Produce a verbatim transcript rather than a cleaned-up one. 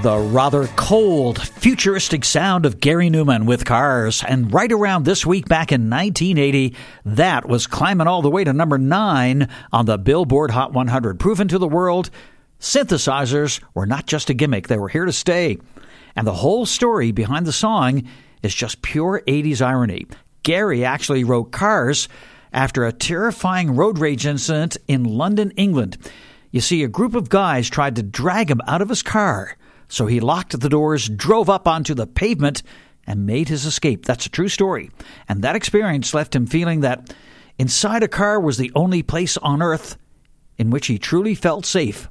The rather cold, futuristic sound of Gary Numan with Cars. And right around this week back in nineteen eighty, that was climbing all the way to number nine on the Billboard Hot one hundred, proving to the world synthesizers were not just a gimmick, they were here to stay. And the whole story behind the song is just pure eighties irony. Gary actually wrote Cars after a terrifying road rage incident in London, England. You see, a group of guys tried to drag him out of his car, so he locked the doors, drove up onto the pavement, and made his escape. That's a true story. And that experience left him feeling that inside a car was the only place on earth in which he truly felt safe.